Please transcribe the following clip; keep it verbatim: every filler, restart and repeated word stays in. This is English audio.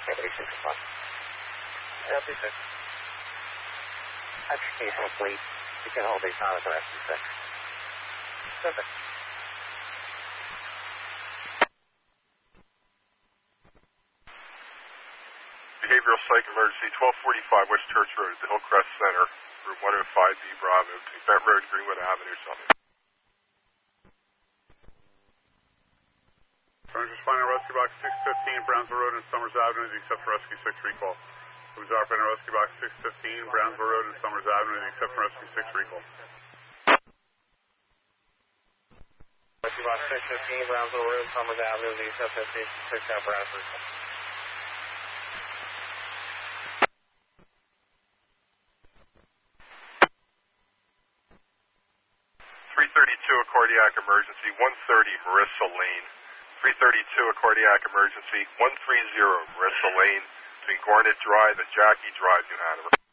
eighty-six o'clock. L T six. Education, please. You can hold these on for F T six. Perfect. Behavioral Psych Emergency, twelve forty-five West Church Road at the Hillcrest Center, Room one oh five B Bravo, between Bent Road, Greenwood Avenue, Summit. Turns responding to Rescue Box six fifteen, Brownsville Road and Summers Avenue, except for Rescue six recall. Who's operating Rescue Box six fifteen, Brownsville Road and Summers Avenue, except for Rescue six recall. Rescue Box six fifteen, Brownsville Road, Summers Avenue, except for six apparatus. three thirty-two, a cardiac emergency, one thirty Marissa Lane. three thirty-two, a cardiac emergency, one thirty Marissa Lane, between Garnet Drive and Jackie Drive, New Hanover.